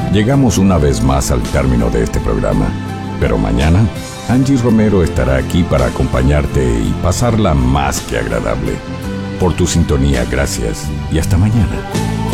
Llegamos una vez más al término de este programa, pero mañana Angie Romero estará aquí para acompañarte y pasarla más que agradable. Por tu sintonía, gracias y hasta mañana.